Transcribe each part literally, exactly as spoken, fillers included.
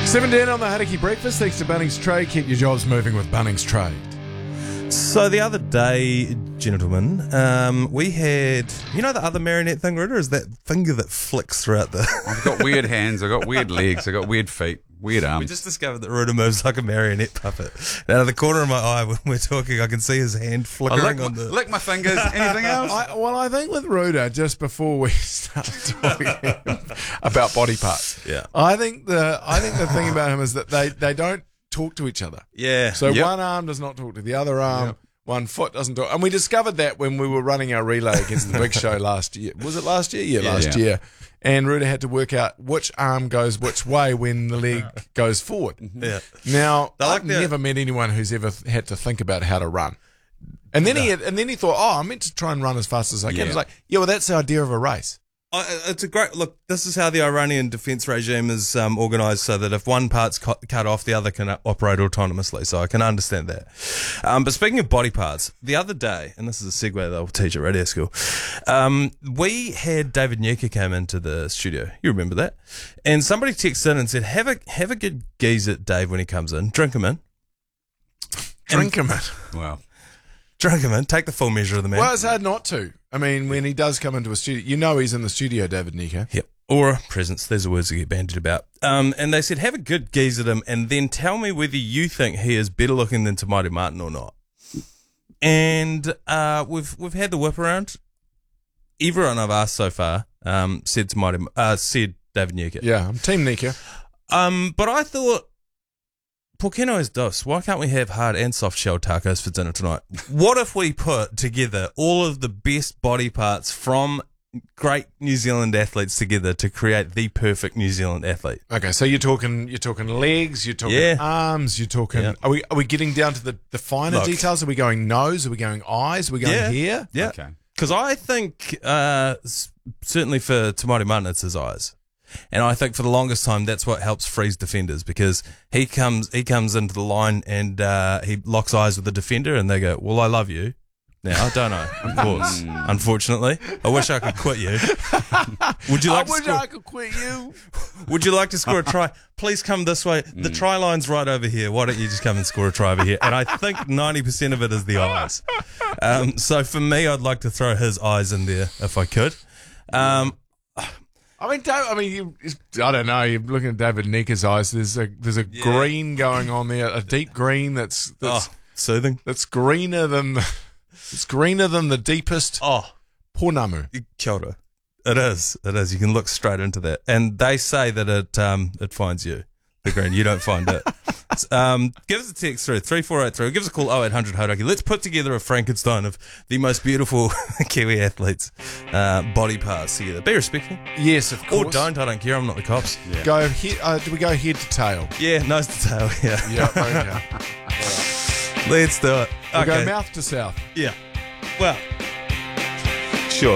seventeen on the Hauraki Breakfast. Thanks to Bunnings Trade. Keep your jobs moving with Bunnings Trade. So the other day, gentlemen, um, we had, you know the other marionette thing, Ruta, is that finger that flicks throughout the... I've got weird hands, I've got weird legs, I've got weird feet, weird arms. We just discovered that Ruta moves like a marionette puppet. And out of the corner of my eye, when we're talking, I can see his hand I flickering lick, on my, the... lick my fingers, anything else? I, well, I think with Ruda, just before we start talking about body parts, Yeah. I think the I think the thing about him is that they, they don't talk to each other. Yeah. So Yep. one arm does not talk to the other arm. Yep. One foot doesn't talk. And we discovered that when we were running our relay against the Big Show last year. Was it last year? Yeah, Yeah. last Yeah. year. And Ruda had to work out which arm goes which way when the leg goes forward. Yeah. Now, I like I've the- never met anyone who's ever th- had to think about how to run. And then he had, and then he thought, oh, I'm meant to try and run as fast as I can. Yeah. It's like, yeah, well, that's the idea of a race. I, it's a great look. This is how the Iranian defence regime is um, organised, so that if one part's cut, cut off, the other can uh, operate autonomously. So I can understand that. Um, but speaking of body parts, the other day, and this is a segue that I'll teach at radio school, um, we had David Nyika came into the studio. You remember that? And somebody texted in and said, "Have a have a good gaze at Dave when he comes in. Drink him in. Drink him in. Well, Drink him in. Take the full measure of the man." Well, it's hard not to. I mean, when he does come into a studio, you know he's in the studio, David Nika. Yep. Or presence. There's the words that get bandied about. Um, and they said, have a good gaze at him and then tell me whether you think he is better looking than Tamari Martin or not. And uh, we've we've had the whip around. Everyone I've asked so far um, said Tamari, uh, said David Nyika. Yeah, I'm Team Nika. Um, but I thought, por que no es dos? Why can't we have hard and soft shell tacos for dinner tonight? What if we put together all of the best body parts from great New Zealand athletes together to create the perfect New Zealand athlete? Okay, so you're talking you're talking legs, you're talking Yeah. arms, you're talking. Yeah. Are we are we getting down to the, the finer Look. details? Are we going nose? Are we going eyes? Are we going Yeah. here? Yeah. okay. Because I think, uh, s- certainly for Tamari Martin, it's his eyes. And I think for the longest time, that's what helps freeze defenders, because he comes he comes into the line and uh, he locks eyes with the defender and they go, well, I love you. Now, don't I? Of course. Unfortunately. I wish I could quit you. Would you like I to wish score, I could quit you. Would you like to score a try? Please come this way. The try line's right over here. Why don't you just come and score a try over here? And I think ninety percent of it is the eyes. Um, so for me, I'd like to throw his eyes in there if I could. Um, I mean, Dave, I mean, you, I don't know. You're looking at David Nika's eyes. There's a there's a Yeah. green going on there, a deep green that's that's oh, soothing. that's greener than it's greener than the deepest Oh, Ponamu. kia ora. It is. It is. You can look straight into that. And they say that it um it finds you, the green. You don't find it. um, give us a text through three four eight three. Give us a call oh eight hundred Hauraki. Let's put together a Frankenstein of the most beautiful Kiwi athletes' uh, body parts together. Be respectful. Yes, of course. Or don't. I don't care. I'm not the cops. Yeah. Go he- uh, do we go head to tail? Yeah, nose to tail. Yeah. Yeah, okay. Let's do it. We'll Okay. go mouth to south. Yeah. Well, sure.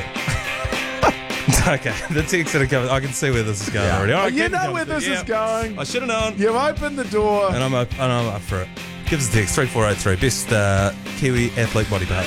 Okay. The text that are coming, I can see where this is going Yeah. already. All Oh, right, you keep it know coming where through. this Yeah. is going. I should have known. You've opened the door. And I'm up, and I'm up for it. Give us a text, three four eight three. Best uh, Kiwi athlete body part.